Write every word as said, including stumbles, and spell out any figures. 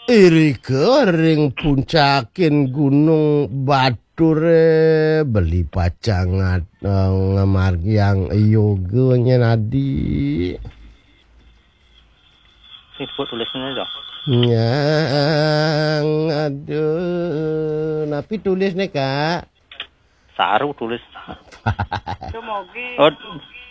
iri kering puncakin gunung Batur beli pacangat ngamar yang yoga nya nadi. Ini buat tulisnya dong. Yang aduh, napi tulis nih kak. Saru tulis. Dumugi. Oh,